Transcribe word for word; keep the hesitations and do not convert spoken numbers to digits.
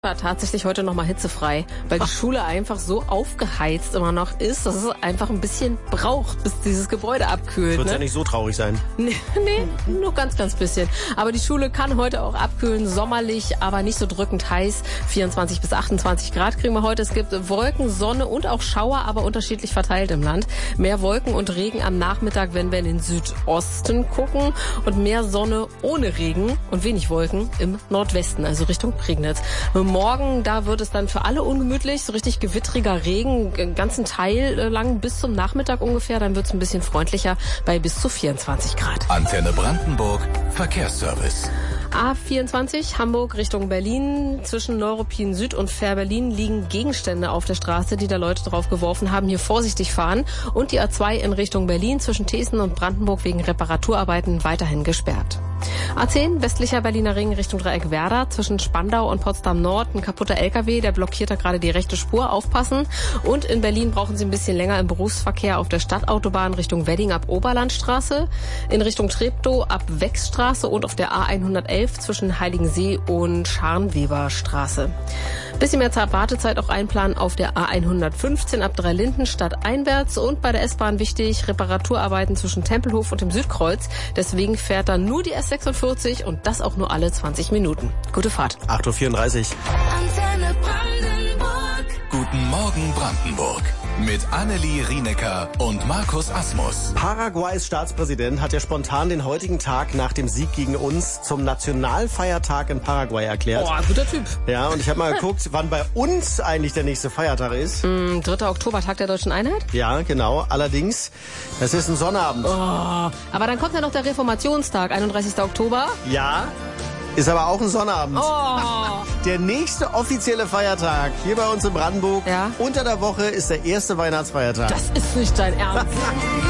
War tatsächlich heute nochmal hitzefrei, weil die Schule einfach so aufgeheizt immer noch ist, dass es einfach ein bisschen braucht, bis dieses Gebäude abkühlt. Wird ne? ja nicht so traurig sein. Nee, nee, nur ganz, ganz bisschen. Aber die Schule kann heute auch abkühlen, sommerlich, aber nicht so drückend heiß. vierundzwanzig bis achtundzwanzig Grad kriegen wir heute. Es gibt Wolken, Sonne und auch Schauer, aber unterschiedlich verteilt im Land. Mehr Wolken und Regen am Nachmittag, wenn wir in den Südosten gucken, und mehr Sonne ohne Regen und wenig Wolken im Nordwesten, also Richtung Prignitz. Morgen, da wird es dann für alle ungemütlich, so richtig gewittriger Regen, den ganzen Teil lang bis zum Nachmittag ungefähr. Dann wird es ein bisschen freundlicher bei bis zu vierundzwanzig Grad. Antenne Brandenburg, Verkehrsservice. A vierundzwanzig, Hamburg Richtung Berlin. Zwischen Neuruppin Süd und Fähr-Berlin liegen Gegenstände auf der Straße, die da Leute drauf geworfen haben. Hier vorsichtig fahren. Und die A zwei in Richtung Berlin zwischen Thesen und Brandenburg wegen Reparaturarbeiten weiterhin gesperrt. A zehn, westlicher Berliner Ring Richtung Dreieck Werder. Zwischen Spandau und Potsdam Nord ein kaputter L K W, der blockiert da gerade die rechte Spur. Aufpassen. Und in Berlin brauchen Sie ein bisschen länger im Berufsverkehr auf der Stadtautobahn Richtung Wedding ab Oberlandstraße. In Richtung Treptow ab Wechsstraße und auf der A hundertelf zwischen Heiligensee und Scharnweberstraße. Bisschen mehr Zeit, Wartezeit auch einplanen auf der A hundertfünfzehn ab Dreilinden stadteinwärts, und bei der S-Bahn wichtig, Reparaturarbeiten zwischen Tempelhof und dem Südkreuz. Deswegen fährt dann nur die S sechsundvierzig und das auch nur alle zwanzig Minuten. Gute Fahrt. acht Uhr vierunddreißig. Antenne Brandenburg. Guten Morgen Brandenburg. Mit Annelie Rienecker und Markus Asmus. Paraguays Staatspräsident hat ja spontan den heutigen Tag nach dem Sieg gegen uns zum Nationalfeiertag in Paraguay erklärt. Boah, guter Typ. Ja, und ich habe mal geguckt, wann bei uns eigentlich der nächste Feiertag ist. Mm, dritter Oktober, Tag der Deutschen Einheit? Ja, genau. Allerdings, das ist ein Sonnabend. Oh, aber dann kommt ja noch der Reformationstag, einunddreißigster Oktober. Ja, ist aber auch ein Sonnabend. Oh. Der nächste offizielle Feiertag hier bei uns in Brandenburg Ja? unter der Woche ist der erste Weihnachtsfeiertag. Das ist nicht dein Ernst.